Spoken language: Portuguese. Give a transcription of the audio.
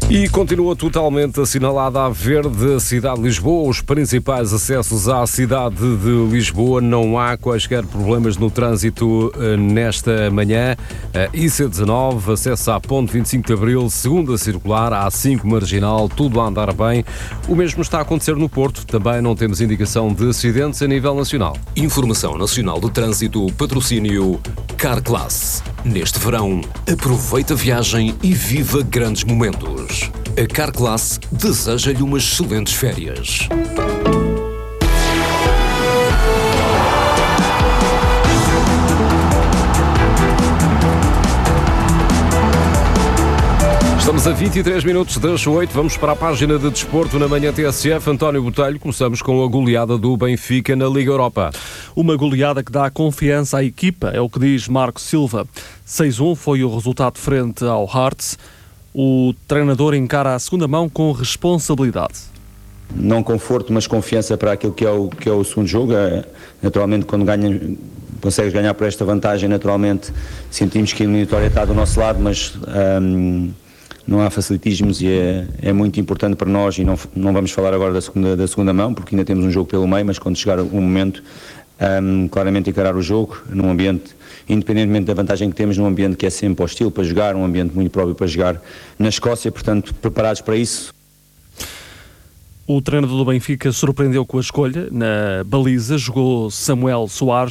E continua totalmente assinalada a verde a cidade de Lisboa. Os principais acessos à cidade de Lisboa, não há quaisquer problemas no trânsito nesta manhã. IC19, acesso à Ponte 25 de Abril, segunda circular, A5 marginal, tudo a andar bem. O mesmo está a acontecer no Porto. Também não temos indicação de acidentes a nível nacional. Informação Nacional do Trânsito, patrocínio Carclass. Neste verão, aproveita a viagem e viva grandes momentos. A Carclass deseja-lhe umas excelentes férias. Estamos a 23 minutos das 8, vamos para a página de desporto na manhã TSF. António Botelho, começamos com a goleada do Benfica na Liga Europa. Uma goleada que dá confiança à equipa, é o que diz Marco Silva. 6-1 foi o resultado frente ao Hearts. O treinador encara a segunda mão com responsabilidade. Não conforto, mas confiança para aquilo que é o segundo jogo. Naturalmente, quando consegues ganhar por esta vantagem, naturalmente sentimos que a eliminatória está do nosso lado, mas não há facilitismos e é muito importante para nós. E não vamos falar agora da segunda mão, porque ainda temos um jogo pelo meio, mas quando chegar o momento, claramente encarar o jogo num ambiente, independentemente da vantagem que temos, num ambiente que é sempre hostil para jogar, um ambiente muito próprio para jogar na Escócia, portanto preparados para isso. O treinador do Benfica surpreendeu com a escolha. Na baliza jogou Samuel Soares.